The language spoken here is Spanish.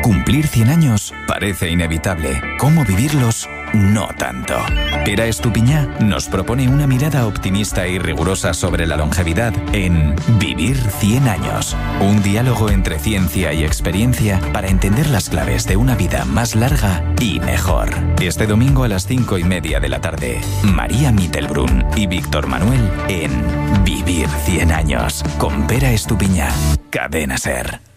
Cumplir 100 años parece inevitable. ¿Cómo vivirlos? No tanto. Pera Estupiñá nos propone una mirada optimista y rigurosa sobre la longevidad en Vivir 100 años. Un diálogo entre ciencia y experiencia para entender las claves de una vida más larga y mejor. Este domingo a las 5:30 de la tarde, María Mittelbrunn y Víctor Manuel en Vivir 100 años con Pera Estupiñá. Cadena SER.